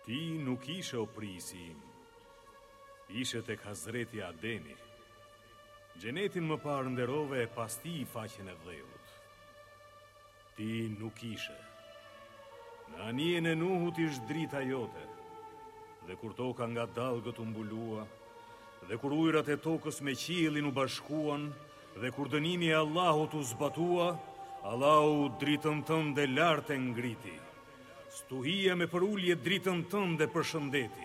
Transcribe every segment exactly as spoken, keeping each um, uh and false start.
Ti nuk ishe o prisi im, ishe tek Hazreti Ademi. Gjenetin më parë nderove e pas ti i faqen e dheut. Ti nuk ishe. Në anijen e Nuhut ish drita jote, dhe kur toka nga dalgët u mbulua, dhe kur ujrat e tokës me qiellin u bashkuan, dhe kur dënimi e Allahut u zbatua, Allahu dritën tënde lart e ngriti. Stuhia me përulje dritën tënde përshëndeti.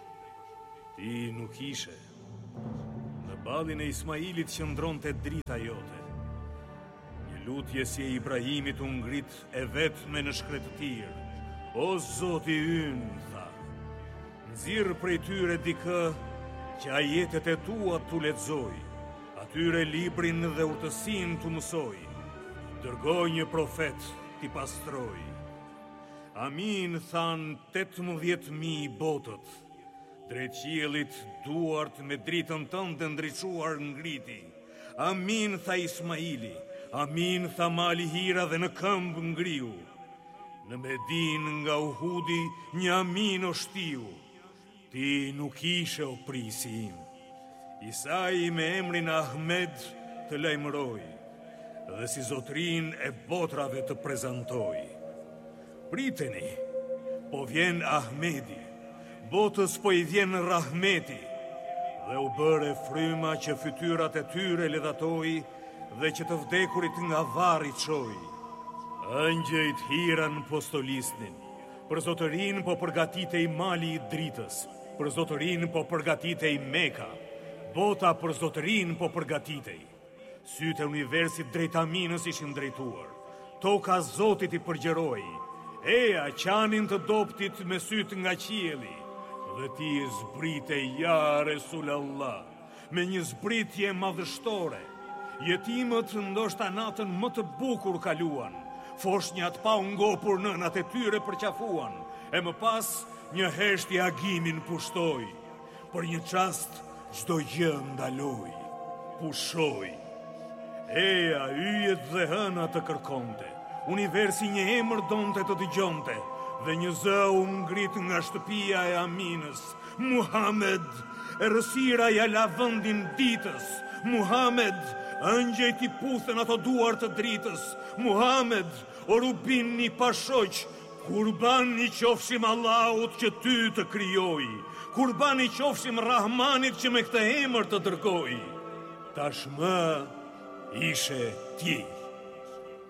Ti nuk ishe. Në ballin e Ismailit qëndronte drita jote. Një lutje si e Ibrahimit u ngrit e vetme në shkretëtir. O Zoti ynë, tha, nxirr prej tyre dikë që ajetet e tua t'u lexoj, atyre librin dhe urtësinë t'u mësoj. Dërgoj një profet t'i pastroj. Amin, than tetëmbëdhjetë mijë botët. Drejt qiellit duart me dritën tënde ndriçuar ngriti. Amin, tha Ismaili. Amin, tha mali Hira dhe në këmbë ngriu. Në Medin nga Uhudi një amin o shtiu. Ti nuk ishe o prisi im. Isai me emrin Ahmed të lajmëroj, dhe si zotrin e botrave të prezantoj. Priteni, po vjen Ahmedi, botës po i vjen rahmeti, dhe u bëre fryma që fytyrat e tyre ledhatoi, dhe që të vdekurit nga varri çoi. Ëngjëjt Hiran po stolisnin, për zotërin po përgatitej mali i dritës, për zotërin po përgatitej Meka, bota për zotërin po përgatitej. Sytë e universit drejt Aminës ishin drejtuar, toka Zotit i përgjeroi, eja qanin të doptit me sytë nga qieli, dhe ti zbrite ja Resul Allah, me një zbritje madhështore. Jetimët ndoshta natën më të bukur kaluan, foshnjat pa u ngopur nënat e tyre përqafuan, e më pas një heshtje agimin pushtoi. Për një çast çdo gjë ndaloi, pushoi. Eja yjet dhe hëna të kërkonte, universi një emër donte të dëgjonte, dhe një zë u ngrit nga shtëpia e Aminës. Muhamed, errësira ja la vendin ditës. Muhamed, ëngjëjt i puthen ato duar të dritës. Muhamed, o rubin një pashoq, kurban i qofshim Allahut që ty të krijoi, kurban i qofshim Rahmanit që me këtë emër të dërgoi. Tashmë ishe ti.